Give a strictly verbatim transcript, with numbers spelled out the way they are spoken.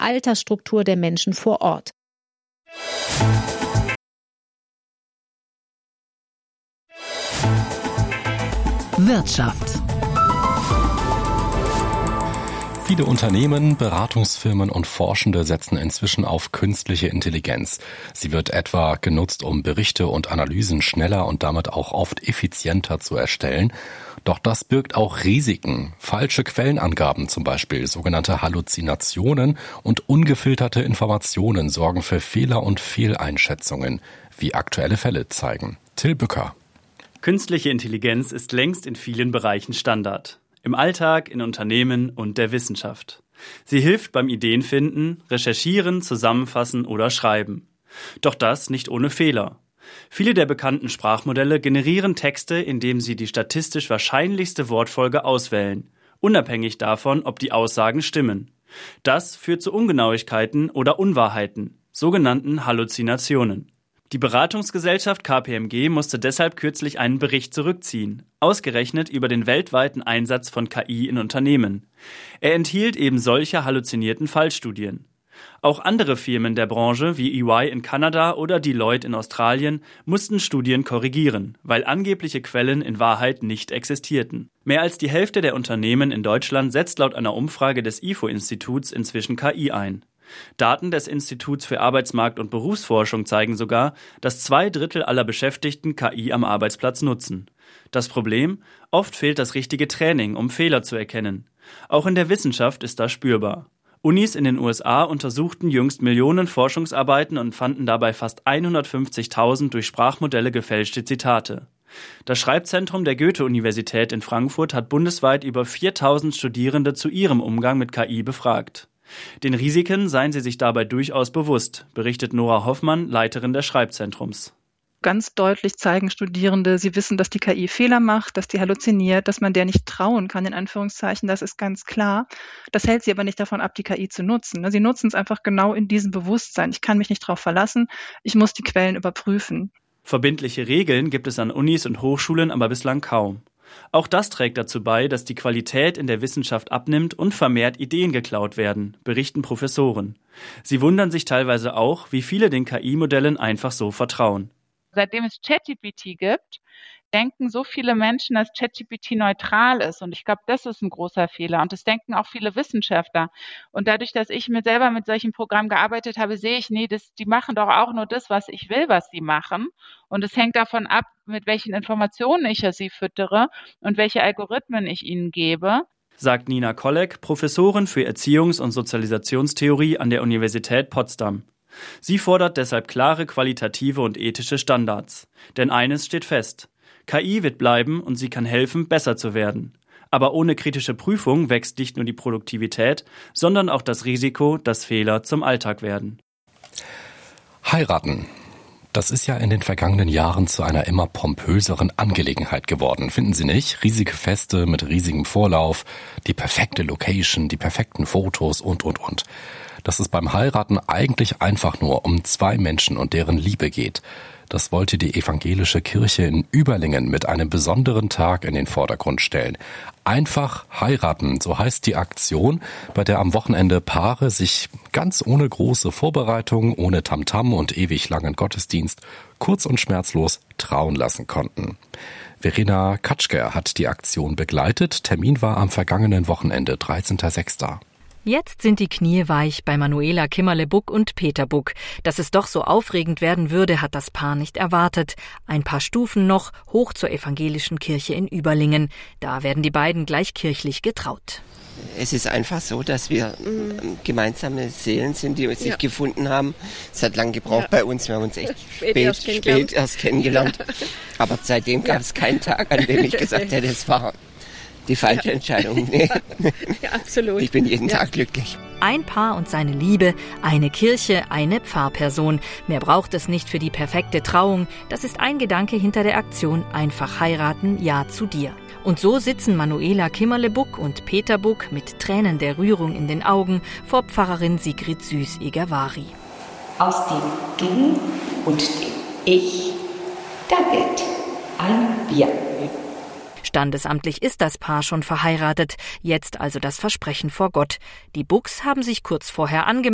Altersstruktur der Menschen vor Ort. Wirtschaft. Viele Unternehmen, Beratungsfirmen und Forschende setzen inzwischen auf künstliche Intelligenz. Sie wird etwa genutzt, um Berichte und Analysen schneller und damit auch oft effizienter zu erstellen. Doch das birgt auch Risiken. Falsche Quellenangaben zum Beispiel, sogenannte Halluzinationen und ungefilterte Informationen sorgen für Fehler und Fehleinschätzungen, wie aktuelle Fälle zeigen. Till Bücker. Künstliche Intelligenz ist längst in vielen Bereichen Standard. Im Alltag, in Unternehmen und der Wissenschaft. Sie hilft beim Ideenfinden, Recherchieren, Zusammenfassen oder Schreiben. Doch das nicht ohne Fehler. Viele der bekannten Sprachmodelle generieren Texte, indem sie die statistisch wahrscheinlichste Wortfolge auswählen, unabhängig davon, ob die Aussagen stimmen. Das führt zu Ungenauigkeiten oder Unwahrheiten, sogenannten Halluzinationen. Die Beratungsgesellschaft K P M G musste deshalb kürzlich einen Bericht zurückziehen, ausgerechnet über den weltweiten Einsatz von K I in Unternehmen. Er enthielt eben solche halluzinierten Fallstudien. Auch andere Firmen der Branche wie E Y in Kanada oder Deloitte in Australien mussten Studien korrigieren, weil angebliche Quellen in Wahrheit nicht existierten. Mehr als die Hälfte der Unternehmen in Deutschland setzt laut einer Umfrage des I F O-Instituts inzwischen K I ein. Daten des Instituts für Arbeitsmarkt- und Berufsforschung zeigen sogar, dass zwei Drittel aller Beschäftigten K I am Arbeitsplatz nutzen. Das Problem? Oft fehlt das richtige Training, um Fehler zu erkennen. Auch in der Wissenschaft ist das spürbar. Unis in den U S A untersuchten jüngst Millionen Forschungsarbeiten und fanden dabei fast hundertfünfzigtausend durch Sprachmodelle gefälschte Zitate. Das Schreibzentrum der Goethe-Universität in Frankfurt hat bundesweit über viertausend Studierende zu ihrem Umgang mit K I befragt. Den Risiken seien sie sich dabei durchaus bewusst, berichtet Nora Hoffmann, Leiterin des Schreibzentrums. Ganz deutlich zeigen Studierende, sie wissen, dass die K I Fehler macht, dass die halluziniert, dass man der nicht trauen kann, in Anführungszeichen, das ist ganz klar. Das hält sie aber nicht davon ab, die K I zu nutzen. Sie nutzen es einfach genau in diesem Bewusstsein. Ich kann mich nicht darauf verlassen, ich muss die Quellen überprüfen. Verbindliche Regeln gibt es an Unis und Hochschulen aber bislang kaum. Auch das trägt dazu bei, dass die Qualität in der Wissenschaft abnimmt und vermehrt Ideen geklaut werden, berichten Professoren. Sie wundern sich teilweise auch, wie viele den K I-Modellen einfach so vertrauen. Seitdem es ChatGPT gibt, denken so viele Menschen, dass ChatGPT neutral ist. Und ich glaube, das ist ein großer Fehler. Und das denken auch viele Wissenschaftler. Und dadurch, dass ich mit selber mit solchen Programmen gearbeitet habe, sehe ich, nee, das, die machen doch auch nur das, was ich will, was sie machen. Und es hängt davon ab, mit welchen Informationen ich sie füttere und welche Algorithmen ich ihnen gebe. Sagt Nina Kolleg, Professorin für Erziehungs- und Sozialisationstheorie an der Universität Potsdam. Sie fordert deshalb klare qualitative und ethische Standards. Denn eines steht fest: K I wird bleiben und sie kann helfen, besser zu werden. Aber ohne kritische Prüfung wächst nicht nur die Produktivität, sondern auch das Risiko, dass Fehler zum Alltag werden. Heiraten. Das ist ja in den vergangenen Jahren zu einer immer pompöseren Angelegenheit geworden, finden Sie nicht? Riesige Feste mit riesigem Vorlauf, die perfekte Location, die perfekten Fotos und, und, und. Dass es beim Heiraten eigentlich einfach nur um zwei Menschen und deren Liebe geht. Das wollte die evangelische Kirche in Überlingen mit einem besonderen Tag in den Vordergrund stellen. Einfach heiraten, so heißt die Aktion, bei der am Wochenende Paare sich ganz ohne große Vorbereitung, ohne Tamtam und ewig langen Gottesdienst kurz und schmerzlos trauen lassen konnten. Verena Katschker hat die Aktion begleitet. Termin war am vergangenen Wochenende, dreizehnter sechster Jetzt sind die Knie weich bei Manuela Kimmerle-Buck und Peter Buck. Dass es doch so aufregend werden würde, hat das Paar nicht erwartet. Ein paar Stufen noch, hoch zur evangelischen Kirche in Überlingen. Da werden die beiden gleich kirchlich getraut. Es ist einfach so, dass wir mhm. gemeinsame Seelen sind, die sich ja. gefunden haben. Es hat lange gebraucht ja. bei uns. Wir haben uns echt spät, spät, erst, spät kennengelernt. erst kennengelernt. Ja. Aber seitdem gab es ja. keinen Tag, an dem ich gesagt hätte, es war die falsche ja. Entscheidung. Nee. Ja, absolut. Ich bin jeden ja. Tag glücklich. Ein Paar und seine Liebe, eine Kirche, eine Pfarrperson. Mehr braucht es nicht für die perfekte Trauung. Das ist ein Gedanke hinter der Aktion Einfach heiraten, ja zu dir. Und so sitzen Manuela Kimmerle-Buck und Peter Buck mit Tränen der Rührung in den Augen vor Pfarrerin Sigrid Süß-Egervari. Aus dem Du und dem Ich, da wird ein Wir. Standesamtlich ist das Paar schon verheiratet, jetzt also das Versprechen vor Gott. Die Bucks haben sich kurz vorher angemeldet.